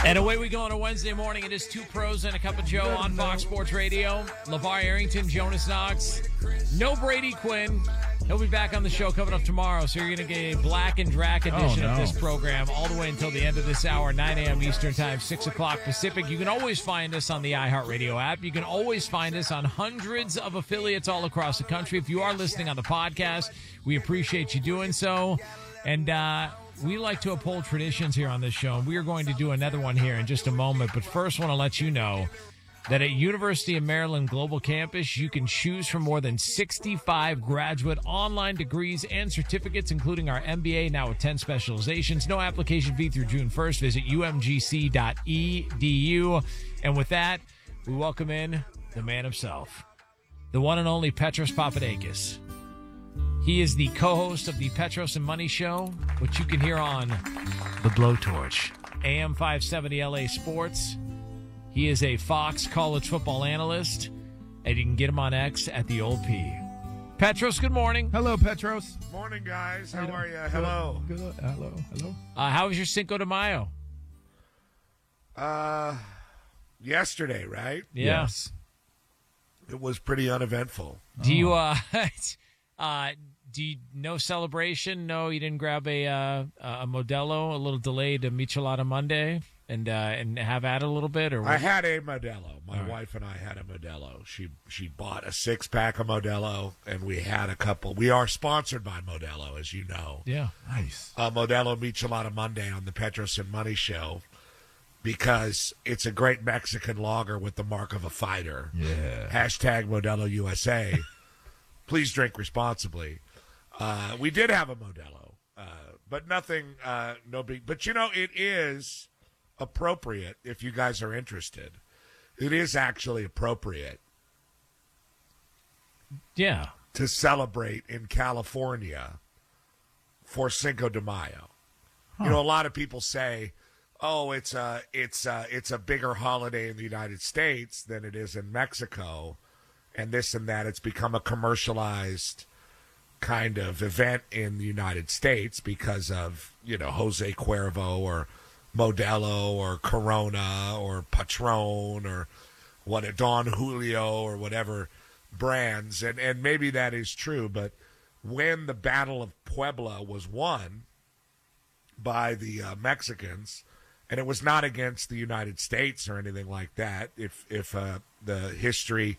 And away we go on a Wednesday morning. It is Two Pros and a Cup of Joe on Fox Sports Radio. LeVar Arrington, Jonas Knox. No Brady Quinn. He'll be back on the show coming up tomorrow, so you're going to get a Black and Drac edition of this program all the way until the end of this hour, 9 a.m. Eastern Time, 6 o'clock Pacific. You can always find us on the iHeartRadio app. You can always find us on hundreds of affiliates all across the country. If you are listening on the podcast, we appreciate you doing so. And we like to uphold traditions here on this show, and we are going to do another one here in just a moment. But first, I want to let you know that at University of Maryland Global Campus, you can choose from more than 65 graduate online degrees and certificates, including our MBA, now with 10 specializations. No application fee through June 1st. Visit umgc.edu. And with that, we welcome in the man himself, the one and only Petros Papadakis. He is the co-host of the Petros and Money Show, which you can hear on The Blowtorch, AM 570 LA Sports. He is a Fox college football analyst, and you can get him on X at the Old P. Petros, good morning. Hello, Petros. Morning, guys. How are you? Hello. Good. Hello. How was your Cinco de Mayo? Yesterday, right? Yeah. Yes. It was pretty uneventful. Do you no celebration? No, you didn't grab a Modelo, a little delayed Michelada Monday, and have at it a little bit, or what? I had a Modelo. My wife and I had a Modelo. She bought a 6-pack of Modelo, and we had a couple. We are sponsored by Modelo, as you know. Yeah, Nice. Modelo Michelada Monday on the Petros and Money Show, because it's a great Mexican lager with the mark of a fighter. Yeah. Hashtag Modelo USA. Please drink responsibly. We did have a Modelo, but nothing, no big. But, it is appropriate, if you guys are interested. It is actually appropriate. Yeah. To celebrate in California for Cinco de Mayo. Huh. A lot of people say, oh, it's a bigger holiday in the United States than it is in Mexico, and this and that. It's become a commercialized kind of event in the United States because of, Jose Cuervo or Modelo or Corona or Patron or Don Julio or whatever brands. And maybe that is true, but when the Battle of Puebla was won by the Mexicans, and it was not against the United States or anything like that, if the history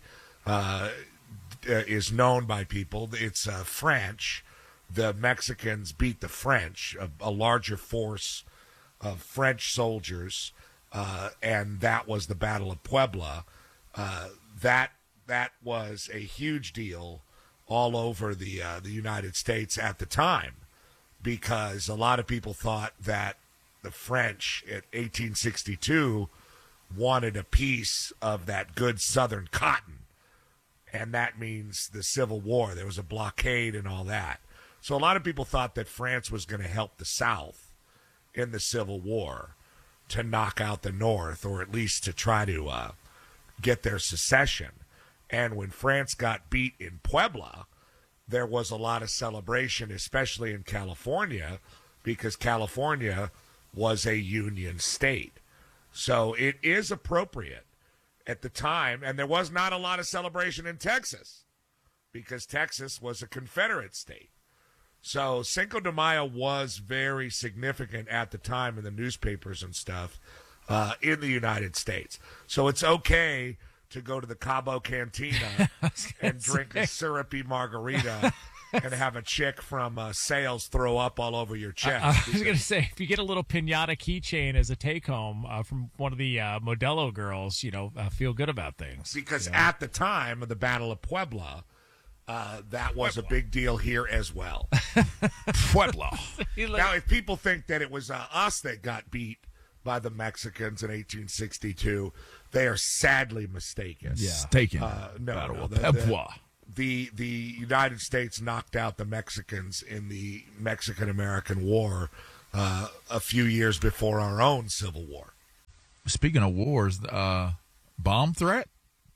is known by people, it's French. The Mexicans beat the French, a larger force of French soldiers, and that was the Battle of Puebla. That was a huge deal all over the United States at the time, because a lot of people thought that the French at 1862 wanted a piece of that good Southern cotton, and that means the Civil War. There was a blockade and all that. So a lot of people thought that France was going to help the South in the Civil War to knock out the North, or at least to try to get their secession. And when France got beat in Puebla, there was a lot of celebration, especially in California, because California was a Union state. So it is appropriate at the time, and there was not a lot of celebration in Texas because Texas was a Confederate state. So Cinco de Mayo was very significant at the time in the newspapers and stuff in the United States. So it's okay to go to the Cabo Cantina and drink a syrupy margarita and have a chick from sales throw up all over your chest. I was going to say, if you get a little pinata keychain as a take-home from one of the Modelo girls, feel good about things. Because at the time of the Battle of Puebla, that was a big deal here as well. Puebla. Now, if people think that it was us that got beat by the Mexicans in 1862, they are sadly mistaken. Yeah. Mistaken. No. Puebla. The United States knocked out the Mexicans in the Mexican-American War a few years before our own Civil War. Speaking of wars, bomb threat?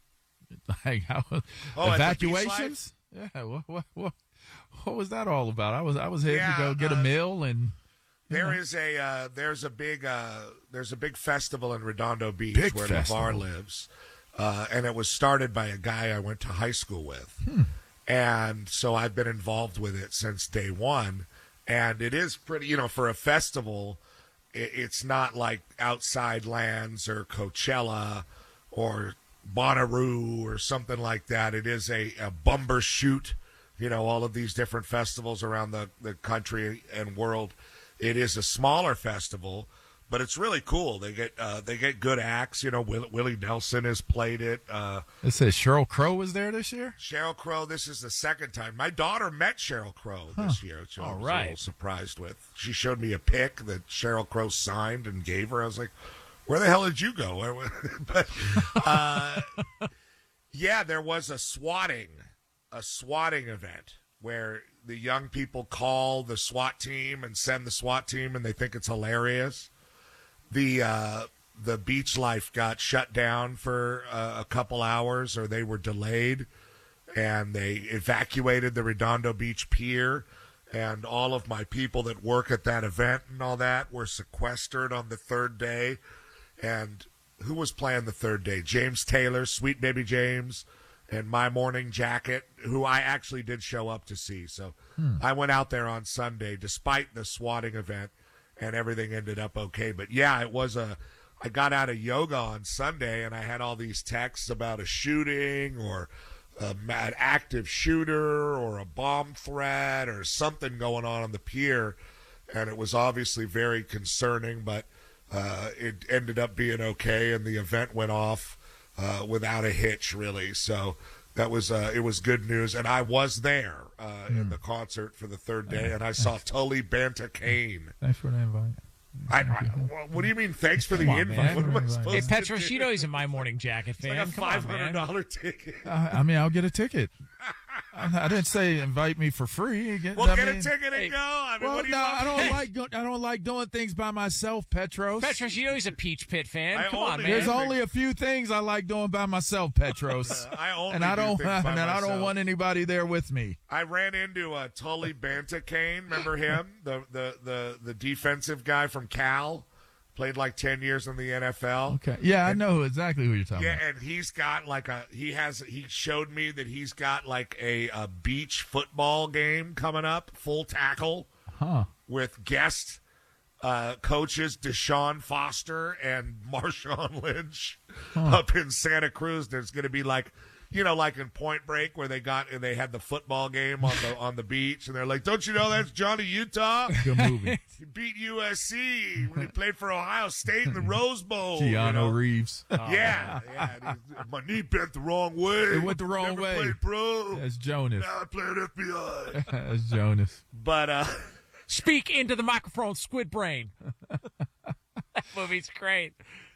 Evacuations? Yeah. What was that all about? I was heading to go get a meal and There's a big festival in Redondo Beach Big where festival. LeVar lives, and it was started by a guy I went to high school with, and so I've been involved with it since day one. And it is pretty, for a festival. It's not like Outside Lands or Coachella or Bonnaroo or something like that. It is a Bumbershoot, all of these different festivals around the country and world. It is a smaller festival, but it's really cool. They get good acts. Willie Nelson has played it. It says Sheryl Crow was there this year. Sheryl Crow, this is the second time. My daughter met Sheryl Crow this year, which I was a little surprised with. She showed me a pic that Sheryl Crow signed and gave her. I was like, where the hell did you go? But yeah, there was a swatting event where the young people call the SWAT team and send the SWAT team, and they think it's hilarious. The beach life got shut down for a couple hours, or they were delayed, and they evacuated the Redondo Beach Pier, and all of my people that work at that event and all that were sequestered on the third day. And who was playing the third day? James Taylor, Sweet Baby James, and My Morning Jacket, who I actually did show up to see. So I went out there on Sunday despite the swatting event, and everything ended up okay. But yeah, I got out of yoga on Sunday, and I had all these texts about a shooting or an active shooter or a bomb threat or something going on the pier. And it was obviously very concerning, but it ended up being okay, and the event went off without a hitch, really. So that was it was good news, and I was there in the concert for the third day, and I saw Tully Banta-Cain. Thanks for the invite. What do you mean? Thanks for the Come on, invite. man. What am I Hey, supposed Hey, to Petros, do? you know he's a My Morning Jacket fan. It's like a Come on, man. $500 ticket. I'll get a ticket. I didn't say invite me for free. Get a ticket and go. I mean, Well, what do you no, want? I don't like doing things by myself, Petros. Petros, you know he's a Peach Pit fan. I Come on, only- man. There's only a few things I like doing by myself, Petros. I only and I do don't things by and I don't myself. want anybody there with me. I ran into Tully Banta-Cain. Remember him, the defensive guy from Cal, played like 10 years in the NFL. Okay. Yeah, I know exactly who you're talking Yeah, about. and he's got like he showed me that he's got like a beach football game coming up, full tackle, with guest coaches Deshaun Foster and Marshawn Lynch up in Santa Cruz. There's going to be like, like in Point Break where they had the football game on the beach, and they're like, "Don't you know that's Johnny Utah? Good movie. He beat USC when he played for Ohio State in the Rose Bowl." Keanu Reeves. Yeah. and my knee bent the wrong way. It went the wrong Never way. Played pro. That's Jonas. Now I play at FBI. That's Jonas. But Speak into the microphone, Squid Brain. That movie's great.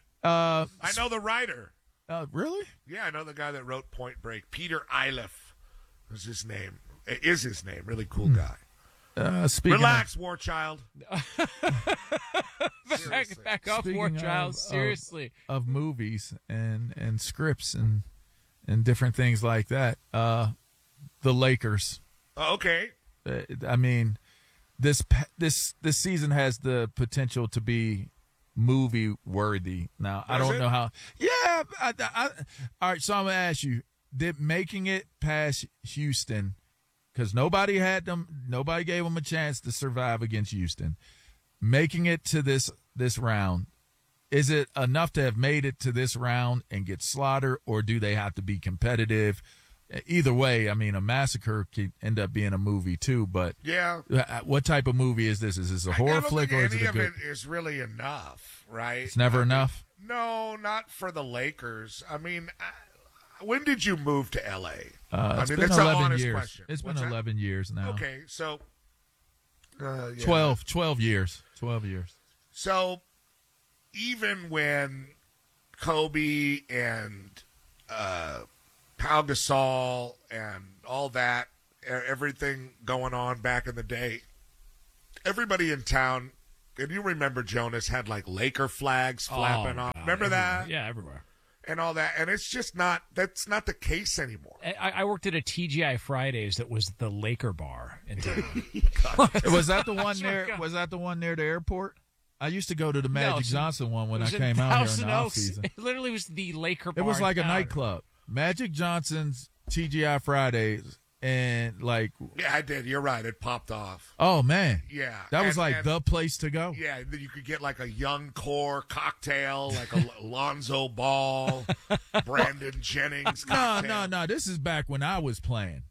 I know the writer. Really? Yeah, I know the guy that wrote Point Break. Peter Iliff is his name. Is his name. Really cool guy. Speaking Relax, War Child. Back off, Speaking War of- Child. Seriously. of movies and scripts and different things like that. The Lakers. Okay. I mean, this season has the potential to be movie worthy. Now I Does don't it? know how. Yeah. All right. So I'm gonna ask you: did making it past Houston, because nobody gave them a chance to survive against Houston. Making it to this round, is it enough to have made it to this round and get slaughtered, or do they have to be competitive? Either way, I mean, a massacre could end up being a movie too. But Yeah. what type of movie is this? Is this a horror I don't flick, think or is any it a of good? it is really enough, right? It's never enough. No, not for the Lakers. I mean, when did you move to L.A.? It's been that's an 11 honest years. question. It's been What's that? 11 years now. Okay, so yeah. 12 years. 12 years. So even when Kobe and Pau Gasol and all that, everything going on back in the day, everybody in town, and you remember Jonas had like Laker flags flapping off. God, Remember everywhere. that? Yeah, everywhere. and all that, and it's just not. That's not the case anymore. I worked at a TGI Fridays that was the Laker bar in town. Was that the one near? Was that the one near the airport? I used to go to the Magic Johnson one when I came out here in the off season. It literally was the Laker bar. It was like a town. nightclub. Magic Johnson's TGI Fridays, and like. Yeah, I did. You're right. It popped off. Oh man. Yeah, that was like the place to go. Yeah, you could get like a young core cocktail, like a Lonzo Ball, Brandon Jennings cocktail. No. This is back when I was playing.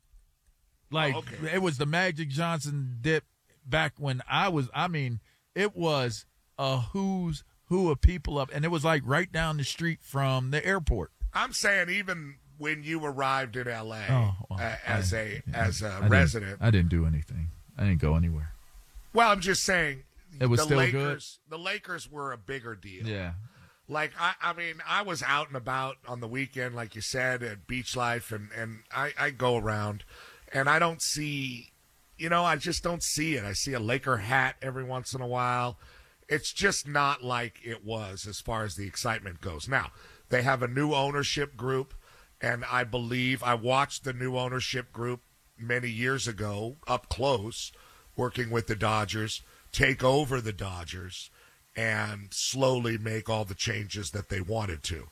Like It was the Magic Johnson dip back when I was. I mean, it was a who's who of people up, and it was like right down the street from the airport. I'm saying even when you arrived in L.A. As a resident, I didn't do anything. I didn't go anywhere. Well, I'm just saying it was the still Lakers. good. The Lakers were a bigger deal. Yeah. Like I mean, I was out and about on the weekend, like you said, at Beach Life, and I go around, and I don't see, I just don't see it. I see a Laker hat every once in a while. It's just not like it was as far as the excitement goes. Now, they have a new ownership group, and I believe I watched the new ownership group many years ago up close, working with the Dodgers, take over the Dodgers, and slowly make all the changes that they wanted to.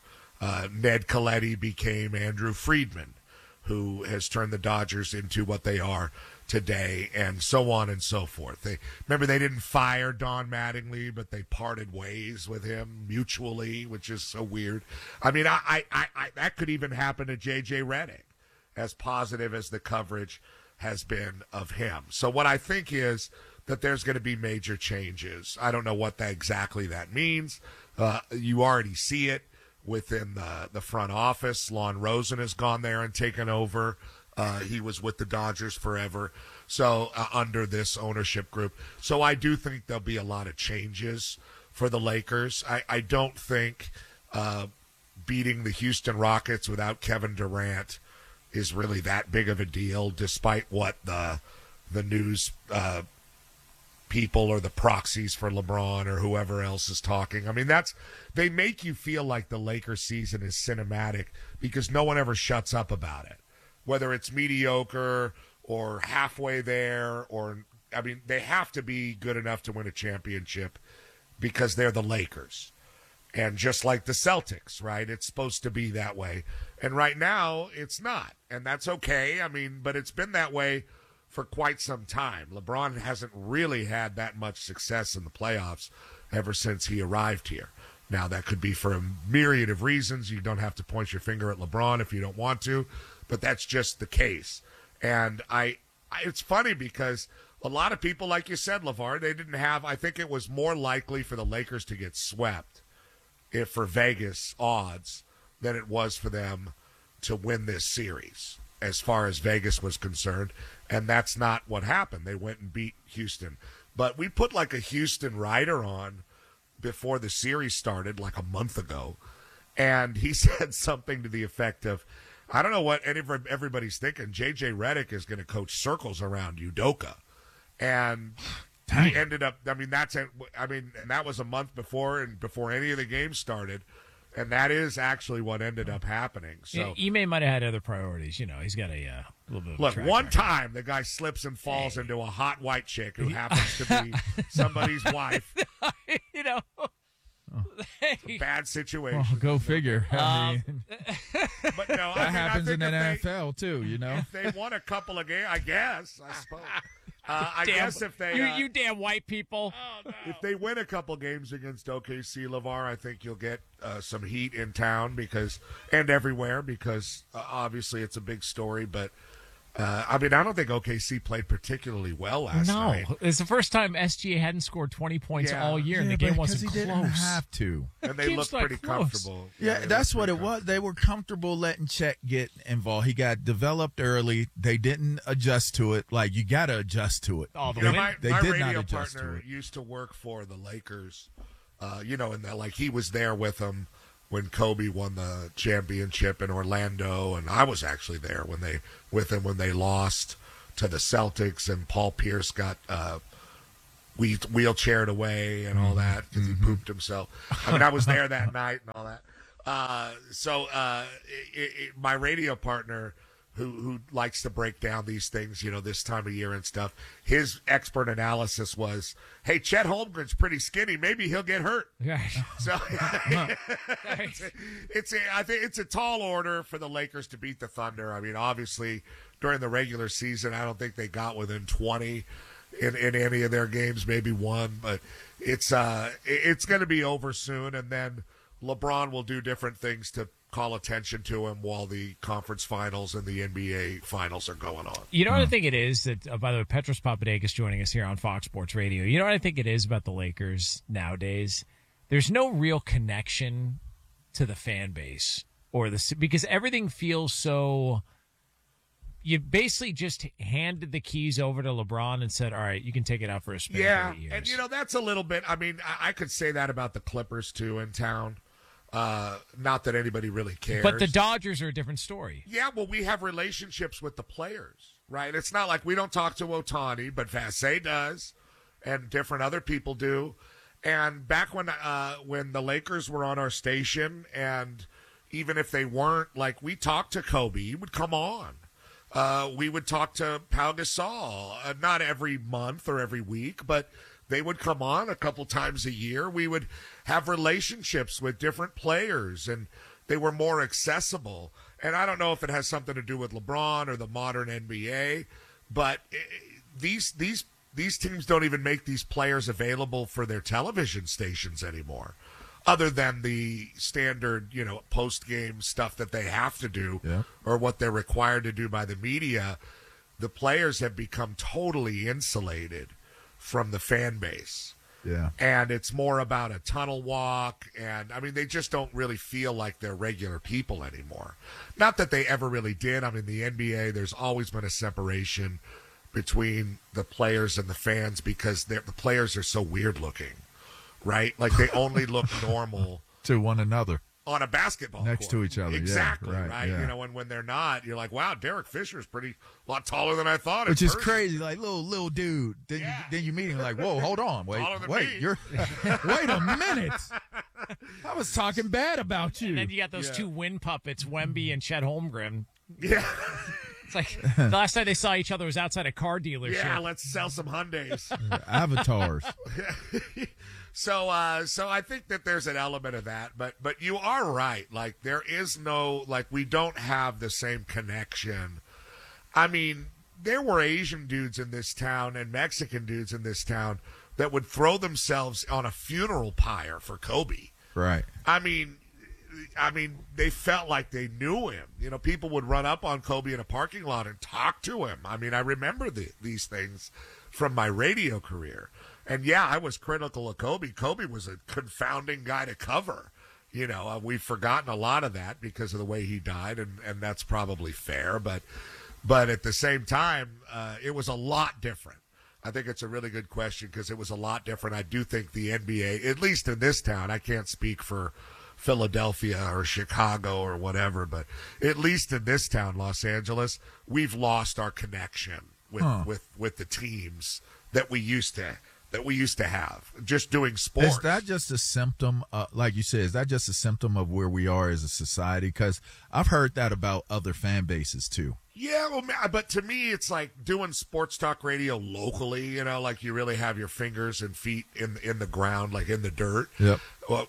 Ned Coletti became Andrew Friedman, who has turned the Dodgers into what they are today, and so on and so forth. They didn't fire Don Mattingly, but they parted ways with him mutually, which is so weird. I mean, I that could even happen to J.J. Redick, as positive as the coverage has been of him. So what I think is that there's going to be major changes. I don't know what exactly that means. You already see it within the front office. Lon Rosen has gone there and taken over. He was with the Dodgers forever, so under this ownership group. So I do think there'll be a lot of changes for the Lakers. I don't think beating the Houston Rockets without Kevin Durant is really that big of a deal, despite what the news people or the proxies for LeBron or whoever else is talking. I mean, they make you feel like the Lakers season is cinematic because no one ever shuts up about it. Whether it's mediocre or halfway there, they have to be good enough to win a championship because they're the Lakers. And just like the Celtics, right? It's supposed to be that way. And right now, it's not. And that's okay. I mean, but it's been that way for quite some time. LeBron hasn't really had that much success in the playoffs ever since he arrived here. Now, that could be for a myriad of reasons. You don't have to point your finger at LeBron if you don't want to. But that's just the case. And it's funny because a lot of people, like you said, LeVar, they didn't have, I think it was more likely for the Lakers to get swept for Vegas odds than it was for them to win this series as far as Vegas was concerned. And that's not what happened. They went and beat Houston. But we put like a Houston writer on before the series started like a month ago. And he said something to the effect of, I don't know what everybody's thinking. J.J. Redick is going to coach circles around Udoka. And he ended up, and that was a month before and before any of the games started. And that is actually what ended up happening. So Ime might have had other priorities. He's got a little bit of look, a track one record. Time the guy slips and falls into a hot white chick who happens to be somebody's wife. It's a bad situation. Well, go figure. I mean, but no, that happens in the if NFL too. If they won a couple of games, I suppose. I guess if they you damn white people. Oh, no. If they win a couple games against OKC, LeVar, I think you'll get some heat in town and everywhere because obviously it's a big story. But I don't think OKC played particularly well last night. No, it's the first time SGA hadn't scored 20 points all year, and the game wasn't close. He didn't have to. And they looked pretty comfortable. Yeah, that's what it was. They were comfortable letting Chet get involved. He got developed early. They didn't adjust to it. Like, you got to adjust to it. My radio partner used to work for the Lakers, and he was there with them when Kobe won the championship in Orlando, and I was actually there when they lost to the Celtics, and Paul Pierce got wheelchaired away and all that because he pooped himself. I was there that night and all that. My radio partner, who likes to break down these things, this time of year and stuff, his expert analysis was, hey, Chet Holmgren's pretty skinny. Maybe he'll get hurt. Right. So I think it's a tall order for the Lakers to beat the Thunder. I mean, obviously, during the regular season, I don't think they got within 20 in any of their games, maybe one, but it's going to be over soon, and then LeBron will do different things to call attention to him while the conference finals and the NBA finals are going on. You know what I think it is that, by the way, Petros Papadakis joining us here on Fox Sports Radio. You know what I think it is about the Lakers nowadays? There's no real connection to the fan base because everything feels so. You basically just handed the keys over to LeBron and said, all right, you can take it out for a spin. Yeah, for 8 years. and that's a little bit. I mean, I could say that about the Clippers too in town. Not that anybody really cares. But the Dodgers are a different story. Yeah, well, we have relationships with the players, right? It's not like we don't talk to Ohtani, but Vassay does, and different other people do. And back when the Lakers were on our station, and even if they weren't, like, we talked to Kobe. He would come on. We would talk to Pau Gasol, not every month or every week, but they would come on a couple times a year. We would have relationships with different players, and they were more accessible. And I don't know if it has something to do with LeBron or the modern NBA, but these teams don't even make these players available for their television stations anymore, other than the standard, post-game stuff that they have to do or what they're required to do by the media. The players have become totally insulated from the fan base. Yeah. And it's more about a tunnel walk, and I mean, they just don't really feel like they're regular people anymore. Not that they ever really did. I mean, the NBA, there's always been a separation between the players and the fans because the players are so weird looking, right? Like, they only look normal to one another. On a basketball next court. to each other. Exactly, yeah, right? Yeah. When they're not, you're like, wow, Derek Fisher's a lot taller than I thought. Which is crazy, like little dude. Then you meet him like, whoa, hold on, wait, you're wait a minute. I was talking bad about you. And then you got those two wind puppets, Wemby and Chet Holmgren. Yeah. It's like the last time they saw each other was outside a car dealership. Yeah, let's sell some Hyundais. Avatars. So I think that there's an element of that, but you are right. Like, there is no, like, we don't have the same connection. I mean, there were Asian dudes in this town and Mexican dudes in this town that would throw themselves on a funeral pyre for Kobe. Right. I mean, they felt like they knew him. People would run up on Kobe in a parking lot and talk to him. I mean, I remember these things from my radio career. And, yeah, I was critical of Kobe. Kobe was a confounding guy to cover. We've forgotten a lot of that because of the way he died, and that's probably fair. But at the same time, it was a lot different. I think it's a really good question because it was a lot different. I do think the NBA, at least in this town, I can't speak for Philadelphia or Chicago or whatever, but at least in this town, Los Angeles, we've lost our connection with the teams that we used to have, just doing sports. Is that just a symptom, like you said, is that just a symptom of where we are as a society? Because I've heard that about other fan bases, too. Yeah, well, but to me, it's like doing sports talk radio locally, like you really have your fingers and feet in the ground, like in the dirt. Yep.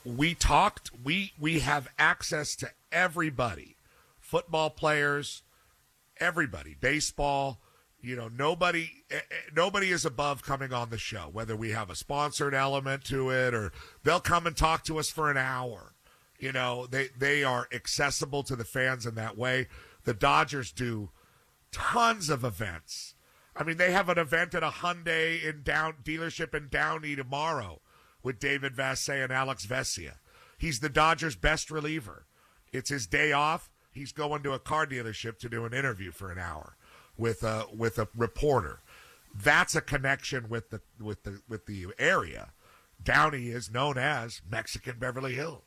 We have access to everybody, football players, everybody, baseball. Nobody is above coming on the show, whether we have a sponsored element to it or they'll come and talk to us for an hour. They are accessible to the fans in that way. The Dodgers do tons of events. I mean, they have an event at a Hyundai dealership in Downey tomorrow with David Vassay and Alex Vesia. He's the Dodgers' best reliever. It's his day off. He's going to a car dealership to do an interview for an hour with a reporter. That's a connection with the area. Downey is known as Mexican Beverly Hills.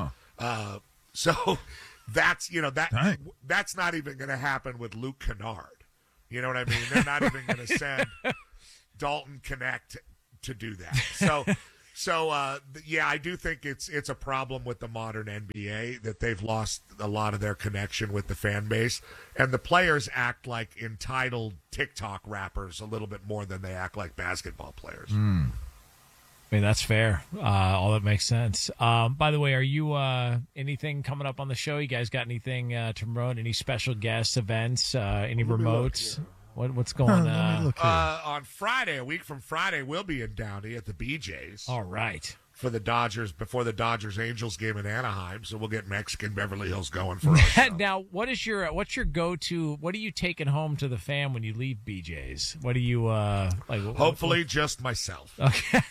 So that's that's not even going to happen with Luke Kennard. You know what I mean? They're not even going to send Dalton Connect to do that. So, yeah, I do think it's a problem with the modern NBA that they've lost a lot of their connection with the fan base, and the players act like entitled TikTok rappers a little bit more than they act like basketball players. I mean, that's fair. All that makes sense. By the way, are you anything coming up on the show? You guys got anything to promote? Any special guests, events, any remotes? What's going on? On Friday, a week from Friday, we'll be in Downey at the BJ's. All right. For the Dodgers, before the Dodgers-Angels game in Anaheim, so we'll get Mexican Beverly Hills going for us. Now, what's your go-to? What are you taking home to the fam when you leave BJ's? What do you like? Hopefully, just myself. Okay.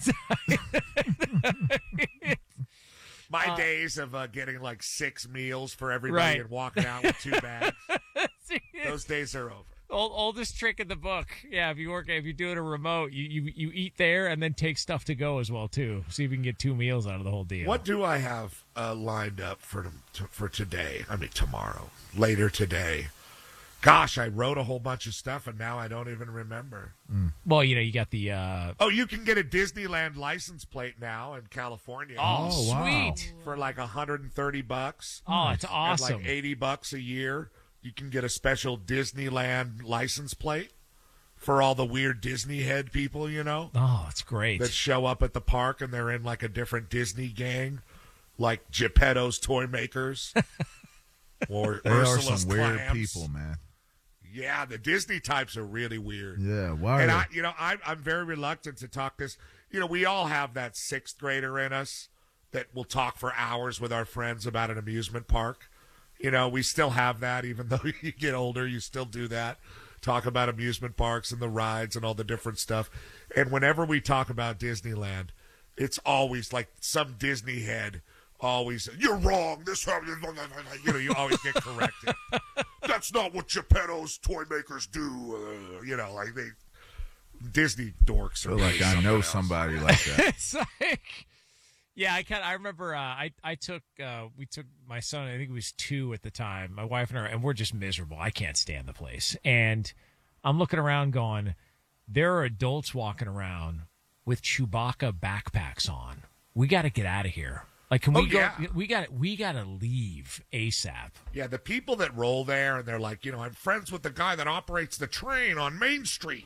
My days of getting like 6 meals for everybody and walking out with 2 bags. Those days are over. Oldest trick in the book. Yeah, if you do it a remote, you eat there and then take stuff to go as well too. See if you can get 2 meals out of the whole deal. What do I have lined up for today? I mean tomorrow, later today. Gosh, I wrote a whole bunch of stuff and now I don't even remember. Well, you got the. Oh, you can get a Disneyland license plate now in California. Oh, sweet! For like $130. Oh, it's awesome. And like $80 a year. You can get a special Disneyland license plate for all the weird Disney head people, Oh, that's great. that show up at the park and they're in like a different Disney gang, like Geppetto's Toy Makers or They are Ursula's some weird Clams. people, man. Yeah, the Disney types are really weird. Yeah, why? And I'm very reluctant to talk this. We all have that 6th grader in us that will talk for hours with our friends about an amusement park. We still have that, even though you get older, you still do that. Talk about amusement parks and the rides and all the different stuff. And whenever we talk about Disneyland, it's always like some Disney head always, you're wrong. You always get corrected. That's not what Geppetto's Toy Makers do. Like Disney dorks are Like I know somebody like that. It's like. Yeah, I remember we took my son, I think he was 2 at the time, my wife and I, and we're just miserable. I can't stand the place. And I'm looking around going, there are adults walking around with Chewbacca backpacks on. We got to get out of here. Like, can we go? Yeah. We got to leave ASAP. Yeah, the people that roll there and they're like, I'm friends with the guy that operates the train on Main Street.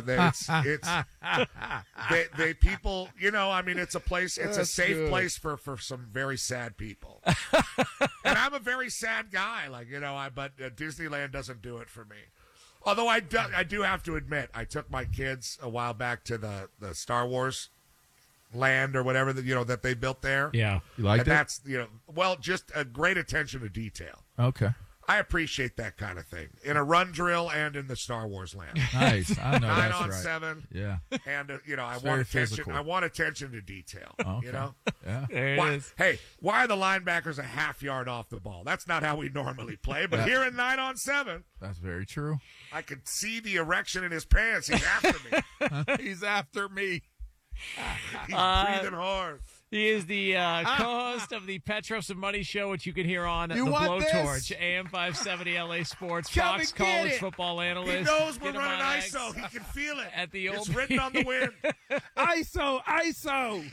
They people. It's a place. It's a safe place for some very sad people. And I'm a very sad guy, but Disneyland doesn't do it for me. Although I do have to admit, I took my kids a while back to the Star Wars land or whatever that they built there. Yeah. You liked And it? that's just a great attention to detail. Okay. I appreciate that kind of thing in a run drill and in the Star Wars land. Nice. I know 9 that's on right. 7. Yeah. And I It's want very attention. physical. I want attention to detail. Okay. Yeah. There it Why, is. hey, why are the linebackers a half yard off the ball? That's not how we normally play. But here in 9 on 7, That's very true. I could see the erection in his pants. He's after me. He's after me. He's breathing hard. He is the co-host of the Petros and Money Show, which you can hear on You the want Blowtorch, this? AM 570 LA Sports, Come Fox and get College it. football analyst. He knows we're Get him running on X ISO. He can feel it. At the It's old written on the wind. ISO, ISO,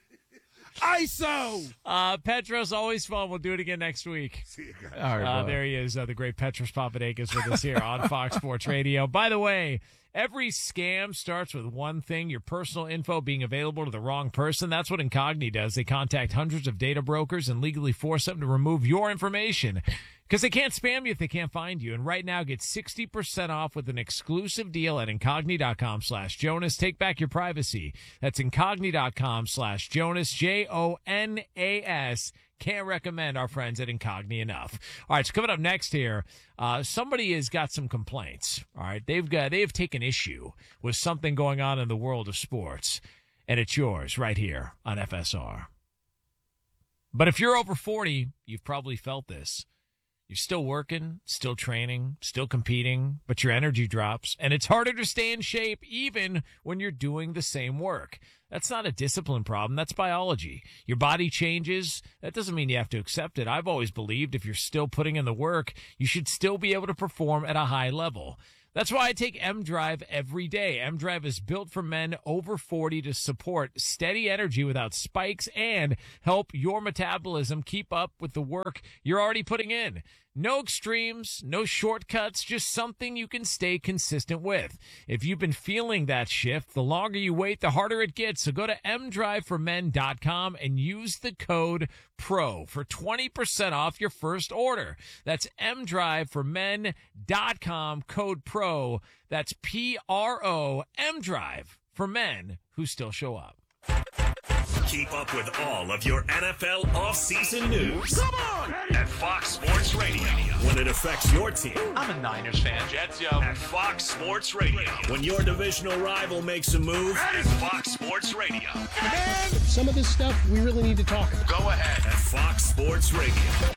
ISO. Petros, always fun. We'll do it again next week. See you guys. All right, bud. There he is, the great Petros Papadakis with us here on Fox Sports Radio. By the way, every scam starts with one thing, your personal info being available to the wrong person. That's what Incogni does. They contact hundreds of data brokers and legally force them to remove your information because they can't spam you if they can't find you. And right now, get 60% off with an exclusive deal at Incogni.com/Jonas. Take back your privacy. That's Incogni.com/Jonas, Jonas. Can't recommend our friends at Incogni enough. All right, so coming up next here, somebody has got some complaints. All right, they have taken issue with something going on in the world of sports, and it's yours right here on FSR. But if you're over 40, you've probably felt this. You're still working, still training, still competing, but your energy drops, and it's harder to stay in shape even when you're doing the same work. That's not a discipline problem. That's biology. Your body changes. That doesn't mean you have to accept it. I've always believed if you're still putting in the work, you should still be able to perform at a high level. That's why I take M-Drive every day. M-Drive is built for men over 40 to support steady energy without spikes and help your metabolism keep up with the work you're already putting in. No extremes, no shortcuts, just something you can stay consistent with. If you've been feeling that shift, the longer you wait, the harder it gets. So go to mdriveformen.com and use the code PRO for 20% off your first order. That's mdriveformen.com, code PRO. That's PRO, mDrive for men who still show up. Keep up with all of your NFL offseason news. Come on! At Fox Sports Radio. When it affects your team. I'm a Niners fan. Jets, yo. At Fox Sports Radio. When your divisional rival makes a move. At Fox Sports Radio. And some of this stuff we really need to talk about. Go ahead. At Fox Sports Radio.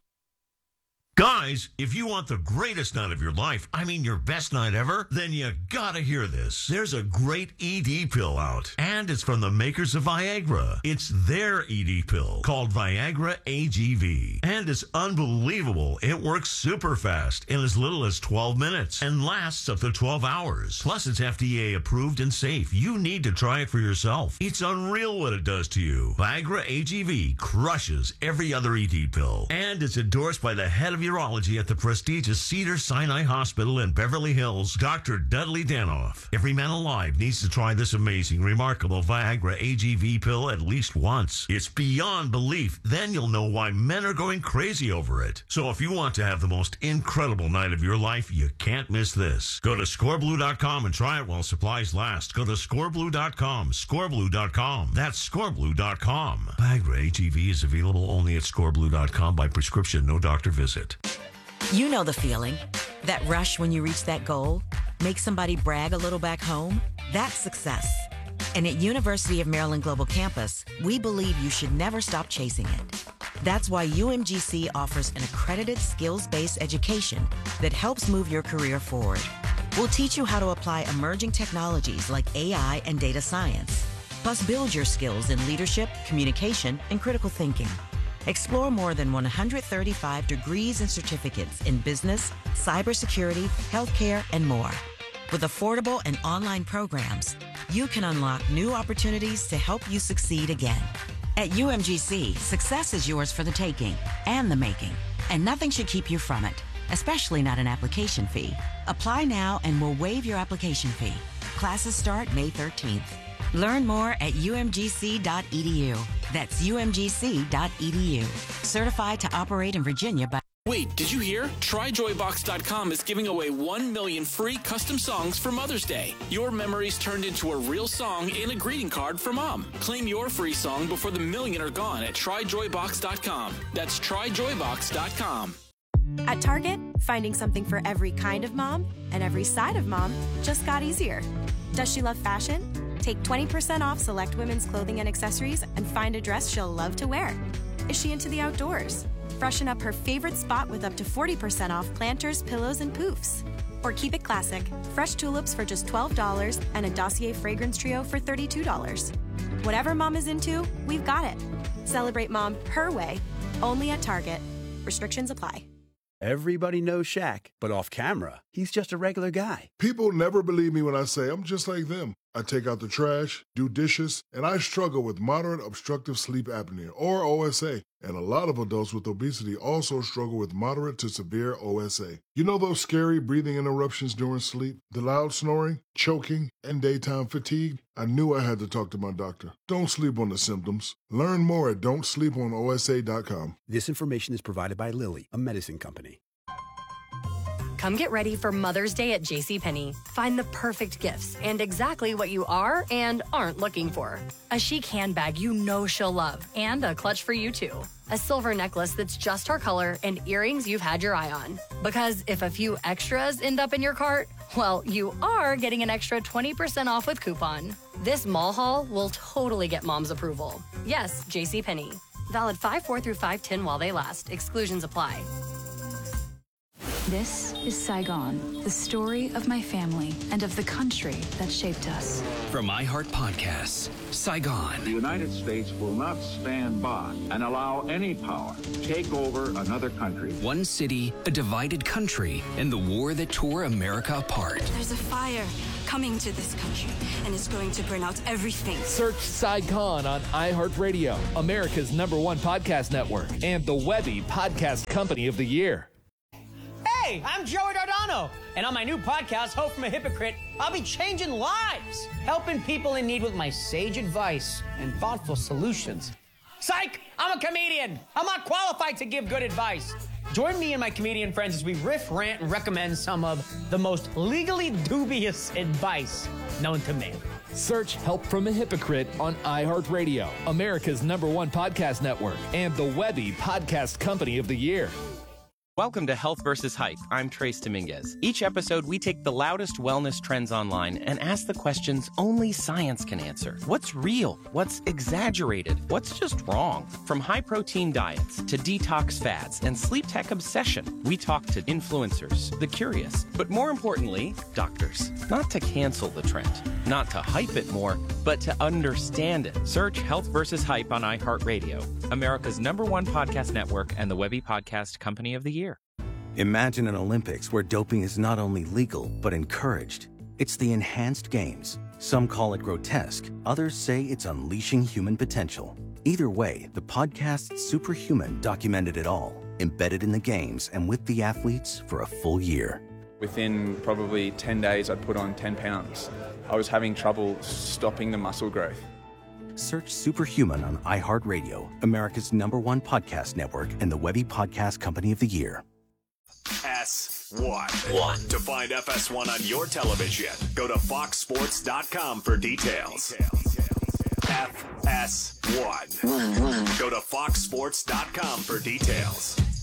Guys, if you want the greatest night of your life, I mean your best night ever, then you gotta hear this. There's a great ED pill out, and it's from the makers of Viagra. It's their ED pill called Viagra AGV, and it's unbelievable. It works super fast in as little as 12 minutes and lasts up to 12 hours. Plus, it's FDA approved and safe. You need to try it for yourself. It's unreal what it does to you. Viagra AGV crushes every other ED pill, and it's endorsed by the head of urology at the prestigious Cedars-Sinai Hospital in Beverly Hills, Dr. Dudley Danoff. Every man alive needs to try this amazing, remarkable Viagra AGV pill at least once. It's beyond belief. Then you'll know why men are going crazy over it. So if you want to have the most incredible night of your life, you can't miss this. Go to scoreblue.com and try it while supplies last. Go to scoreblue.com, scoreblue.com. That's scoreblue.com. Viagra AGV is available only at scoreblue.com by prescription, no doctor visit. You know the feeling. That rush when you reach that goal. Make somebody brag a little back home. That's success. And at University of Maryland Global Campus, we believe you should never stop chasing it. That's why UMGC offers an accredited skills-based education that helps move your career forward. We'll teach you how to apply emerging technologies like AI and data science. Plus, build your skills in leadership, communication, and critical thinking. Explore more than 135 degrees and certificates in business, cybersecurity, healthcare, and more. With affordable and online programs, you can unlock new opportunities to help you succeed again. At UMGC, success is yours for the taking and the making, and nothing should keep you from it, especially not an application fee. Apply now and we'll waive your application fee. Classes start May 13th. Learn more at umgc.edu. That's umgc.edu. Certified to operate in Virginia by... Wait, did you hear? TryJoyBox.com is giving away 1 million free custom songs for Mother's Day. Your memories turned into a real song and a greeting card for Mom. Claim your free song before the million are gone at TryJoyBox.com. That's TryJoyBox.com. At Target, finding something for every kind of mom and every side of mom just got easier. Does she love fashion? Take 20% off select women's clothing and accessories and find a dress she'll love to wear. Is she into the outdoors? Freshen up her favorite spot with up to 40% off planters, pillows, and poofs. Or keep it classic. Fresh tulips for just $12 and a Dossier fragrance trio for $32. Whatever mom is into, we've got it. Celebrate mom her way, only at Target. Restrictions apply. Everybody knows Shaq, but off camera, he's just a regular guy. People never believe me when I say I'm just like them. I take out the trash, do dishes, and I struggle with moderate obstructive sleep apnea, or OSA. And a lot of adults with obesity also struggle with moderate to severe OSA. You know those scary breathing interruptions during sleep, the loud snoring, choking, and daytime fatigue? I knew I had to talk to my doctor. Don't sleep on the symptoms. Learn more at don'tsleeponosa.com. This information is provided by Lilly, a medicine company. Come get ready for Mother's Day at JCPenney. Find the perfect gifts and exactly what you are and aren't looking for. A chic handbag you know she'll love, and a clutch for you too. A silver necklace that's just her color, and earrings you've had your eye on. Because if a few extras end up in your cart, well, you are getting an extra 20% off with coupon. This mall haul will totally get mom's approval. Yes, JCPenney. Valid 5/4 through 5/10 while they last. Exclusions apply. This is Saigon, the story of my family and of the country that shaped us. From iHeart Podcasts, Saigon. The United States will not stand by and allow any power to take over another country. One city, a divided country, and the war that tore America apart. There's a fire coming to this country, and it's going to burn out everything. Search Saigon on iHeartRadio, America's #1 podcast network, and the Webby Podcast Company of the Year. Hey, I'm Joey Dardano, and on my new podcast, Hope from a Hypocrite, I'll be changing lives, helping people in need with my sage advice and thoughtful solutions. Psych! I'm a comedian. I'm not qualified to give good advice. Join me and my comedian friends as we riff, rant, and recommend some of the most legally dubious advice known to man. Search Help from a Hypocrite on iHeartRadio, America's #1 podcast network, and the Webby Podcast Company of the Year. Welcome to Health vs. Hype. I'm Trace Dominguez. Each episode, we take the loudest wellness trends online and ask the questions only science can answer. What's real? What's exaggerated? What's just wrong? From high-protein diets to detox fads and sleep tech obsession, we talk to influencers, the curious, but more importantly, doctors. Not to cancel the trend, not to hype it more, but to understand it. Search Health vs. Hype on iHeartRadio, America's #1 podcast network, and the Webby Podcast Company of the Year. Imagine an Olympics where doping is not only legal, but encouraged. It's the Enhanced Games. Some call it grotesque. Others say it's unleashing human potential. Either way, the podcast Superhuman documented it all, embedded in the games and with the athletes for a full year. Within probably 10 days, I'd put on 10 pounds. I was having trouble stopping the muscle growth. Search Superhuman on iHeartRadio, America's #1 podcast network, and the Webby Podcast Company of the Year. FS1. To find FS1 on your television, go to foxsports.com for details. FS1. Go to foxsports.com for details.